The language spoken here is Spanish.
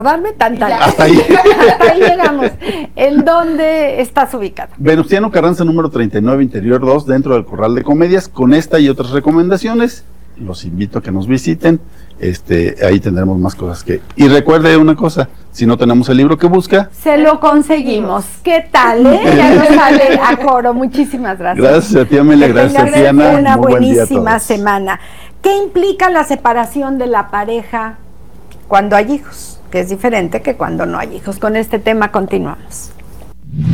darme tanta. Hasta ahí. Hasta ahí llegamos. ¿En dónde estás ubicado? Venustiano Carranza, número 39, Interior 2, dentro del Corral de Comedias. Con esta y otras recomendaciones, los invito a que nos visiten. Ahí tendremos más cosas que... Y recuerde una cosa, si no tenemos el libro que busca... Se lo conseguimos. ¿Qué tal, Ya nos sale a coro. Muchísimas gracias. Gracias a ti, Amelia. Gracias a ti, Ana. Una Muy buen día a buenísima todos. semana. ¿Qué implica la separación de la pareja cuando hay hijos? Que es diferente que cuando no hay hijos. Con este tema continuamos.